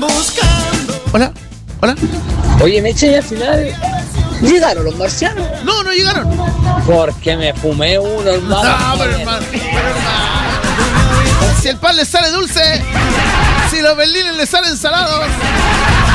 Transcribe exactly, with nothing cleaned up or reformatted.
Hola, hola. Oye, Meche, y al final ¿llegaron los marcianos? No, no llegaron. Porque me fumé uno, hermano. No, pero hermano, pero hermano. Si el pan le sale dulce, si los berlines le salen salados.